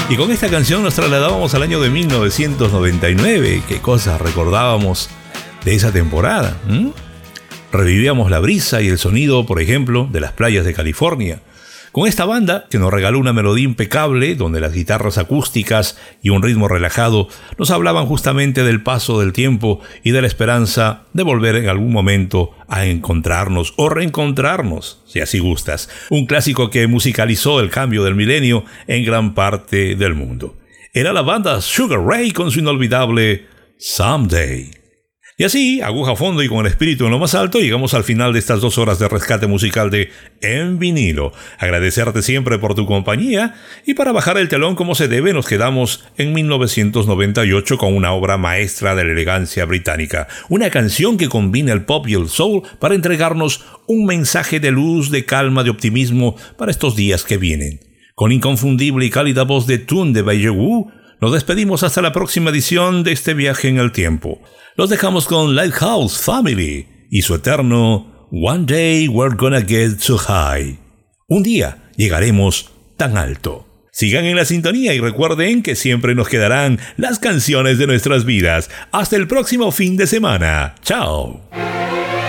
Y con esta canción nos trasladábamos al año de 1999. ¿Qué cosas recordábamos de esa temporada? Revivíamos la brisa y el sonido, por ejemplo, de las playas de California. Con esta banda, que nos regaló una melodía impecable, donde las guitarras acústicas y un ritmo relajado nos hablaban justamente del paso del tiempo y de la esperanza de volver en algún momento a encontrarnos o reencontrarnos, si así gustas. Un clásico que musicalizó el cambio del milenio en gran parte del mundo. Era la banda Sugar Ray con su inolvidable Someday. Y así, aguja a fondo y con el espíritu en lo más alto, llegamos al final de estas 2 horas de rescate musical de En Vinilo. Agradecerte siempre por tu compañía, y para bajar el telón como se debe, nos quedamos en 1998 con una obra maestra de la elegancia británica. Una canción que combina el pop y el soul para entregarnos un mensaje de luz, de calma, de optimismo para estos días que vienen. Con inconfundible y cálida voz de Tune de Baiju, nos despedimos hasta la próxima edición de este viaje en el tiempo. Los dejamos con Lighthouse Family y su eterno One Day We're Gonna Get So High. Un día llegaremos tan alto. Sigan en la sintonía y recuerden que siempre nos quedarán las canciones de nuestras vidas. Hasta el próximo fin de semana. ¡Chao!